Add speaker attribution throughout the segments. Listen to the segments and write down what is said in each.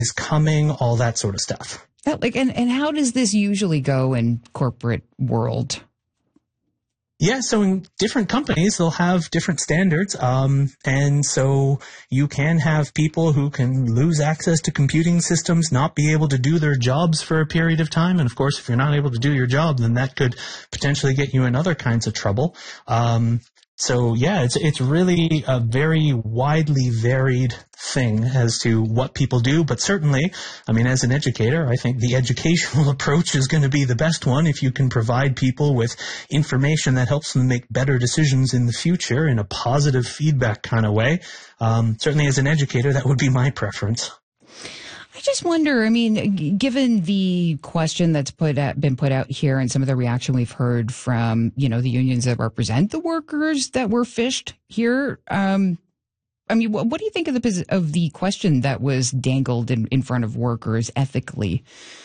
Speaker 1: is coming, all that sort of stuff.
Speaker 2: And how does this usually go in corporate world?
Speaker 1: Yeah, so in different companies, they'll have different standards. And so you can have people who can lose access to computing systems, not be able to do their jobs for a period of time. And of course, if you're not able to do your job, then that could potentially get you in other kinds of trouble. So yeah, it's really a very widely varied thing as to what people do. But certainly, I mean, as an educator, I think the educational approach is going to be the best one if you can provide people with information that helps them make better decisions in the future in a positive feedback kind of way. Certainly as an educator, that would be my preference.
Speaker 2: I just wonder, I mean, given the question that's been put out here and some of the reaction we've heard from, the unions that represent the workers that were phished here, I mean, what do you think of the question that was dangled in front of workers ethically?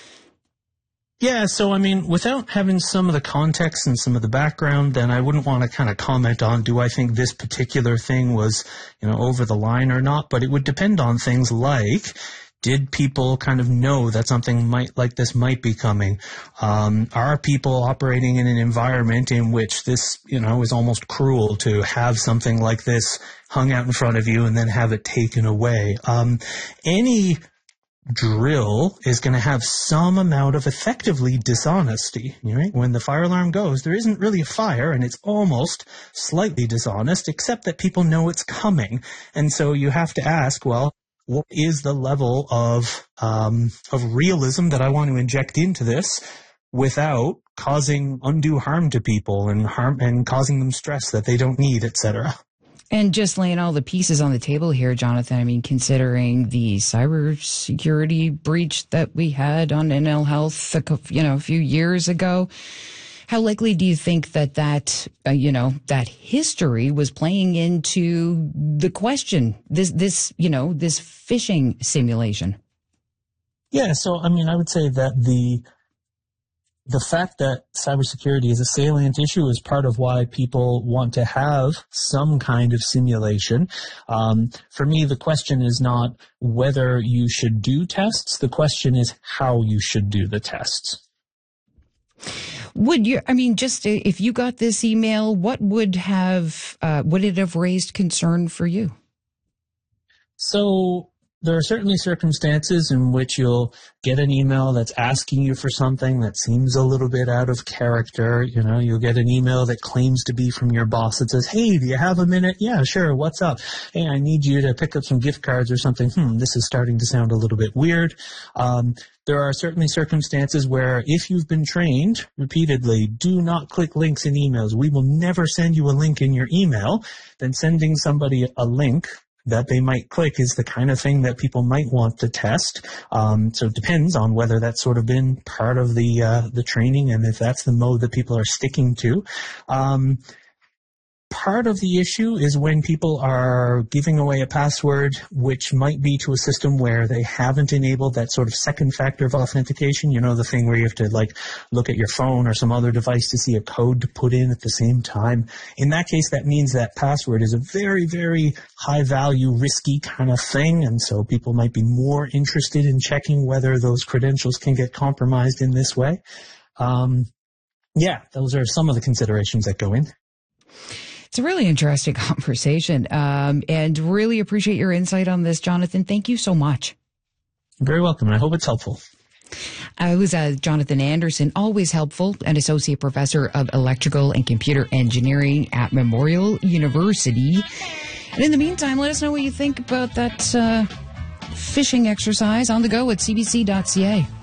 Speaker 1: Yeah, so I mean, without having some of the context and some of the background, then I wouldn't want to kind of comment on, do I think this particular thing was, over the line or not? But it would depend on things like, did people kind of know that something like this might be coming? Are people operating in an environment in which this, is almost cruel to have something like this hung out in front of you and then have it taken away? Any drill is going to have some amount of effectively dishonesty, right? When the fire alarm goes, there isn't really a fire and it's almost slightly dishonest, except that people know it's coming. And so you have to ask, well, what is the level of realism that I want to inject into this without causing undue harm to people and causing them stress that they don't need, etc.?
Speaker 2: And just laying all the pieces on the table here, Jonathan, I mean, considering the cybersecurity breach that we had on NL Health, a few years ago, how likely do you think that history was playing into the question, this phishing simulation?
Speaker 1: Yeah, so, I mean, I would say that the fact that cybersecurity is a salient issue is part of why people want to have some kind of simulation. For me, the question is not whether you should do tests. The question is how you should do the tests.
Speaker 2: If you got this email, what would it have raised concern for you?
Speaker 1: So there are certainly circumstances in which you'll get an email that's asking you for something that seems a little bit out of character. You'll get an email that claims to be from your boss that says, hey, do you have a minute? Yeah, sure. What's up? Hey, I need you to pick up some gift cards or something. This is starting to sound a little bit weird. There are certainly circumstances where if you've been trained repeatedly, do not click links in emails. We will never send you a link in your email. Then sending somebody a link that they might click is the kind of thing that people might want to test. So it depends on whether that's sort of been part of the training and if that's the mode that people are sticking to. Part of the issue is when people are giving away a password, which might be to a system where they haven't enabled that sort of second factor of authentication. The thing where you have to look at your phone or some other device to see a code to put in at the same time. In that case, that means that password is a very, very high value, risky kind of thing. And so people might be more interested in checking whether those credentials can get compromised in this way. Those are some of the considerations that go in.
Speaker 2: It's a really interesting conversation, and really appreciate your insight on this, Jonathan. Thank you so much.
Speaker 1: You're very welcome, and I hope it's helpful.
Speaker 2: It was Jonathan Anderson, always helpful, an associate professor of electrical and computer engineering at Memorial University. And in the meantime, let us know what you think about that phishing exercise on the go at cbc.ca.